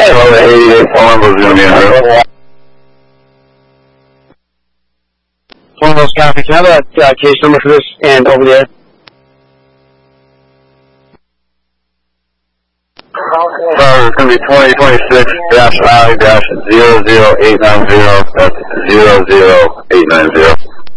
Well, the 88 Columbus is going to be en route. Columbus copy. Can I have that case number for this and over there? It's going to be 2026-I-00890. That's 00890.